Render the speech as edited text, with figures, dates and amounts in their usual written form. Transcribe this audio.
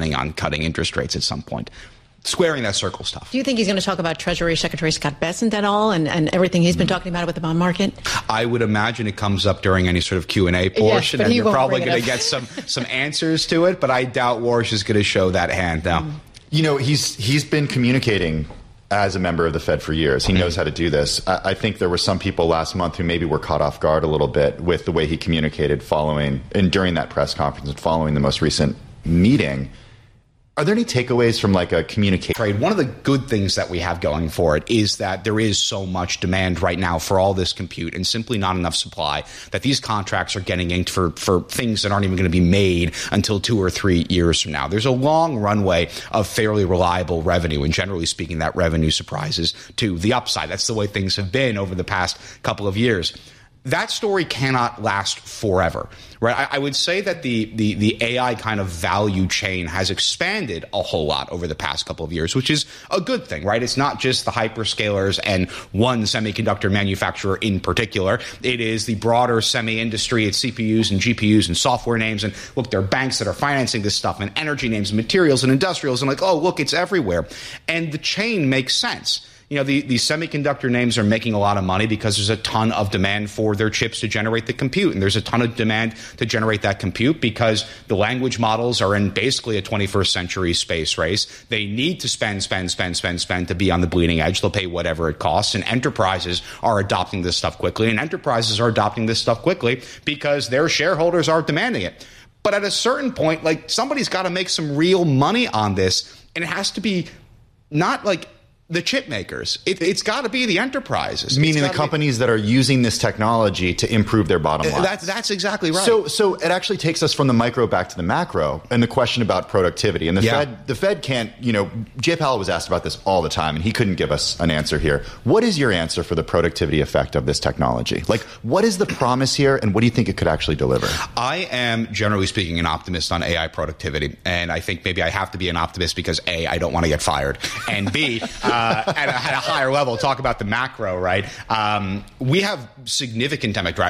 planning on cutting interest rates at some point. Squaring that circle stuff. Do you think he's going to talk about Treasury Secretary Scott Bessent at all and everything he's been talking about with the bond market? I would imagine it comes up during any sort of Q&A portion, and you're probably going to get some answers to it, but I doubt Warsh is going to show that hand now. You know, he's been communicating as a member of the Fed for years. He knows how to do this. I think there were some people last month who maybe were caught off guard a little bit with the way he communicated during that press conference and following the most recent meeting. Are there any takeaways from like a communication trade? One of the good things that we have going for it is that there is so much demand right now for all this compute and simply not enough supply that these contracts are getting inked for things that aren't even going to be made until 2 or 3 years from now. There's a long runway of fairly reliable revenue, and generally speaking, that revenue surprises to the upside. That's the way things have been over the past couple of years. That story cannot last forever, right? I would say that the AI kind of value chain has expanded a whole lot over the past couple of years, which is a good thing, right? It's not just the hyperscalers and one semiconductor manufacturer in particular. It is the broader semi-industry. It's CPUs and GPUs and software names. And look, there are banks that are financing this stuff and energy names and materials and industrials. And like, oh, look, it's everywhere. And the chain makes sense. You know, the semiconductor names are making a lot of money because there's a ton of demand for their chips to generate the compute. And there's a ton of demand to generate that compute because the language models are in basically a 21st century space race. They need to spend to be on the bleeding edge. They'll pay whatever it costs. And enterprises are adopting this stuff quickly. And enterprises are adopting this stuff quickly because their shareholders are demanding it. But at a certain point, like, somebody's got to make some real money on this. And it has to be not like the chip makers. It's got to be the enterprises. Meaning the companies that are using this technology to improve their bottom line. That's exactly right. So it actually takes us from the micro back to the macro and the question about productivity. And the Fed can't, Jay Powell was asked about this all the time, and he couldn't give us an answer here. What is your answer for the productivity effect of this technology? Like, what is the promise here, and what do you think it could actually deliver? I am, generally speaking, an optimist on AI productivity. And I think maybe I have to be an optimist because, A, I don't want to get fired, and B, at a higher level, talk about the macro, right? We have significant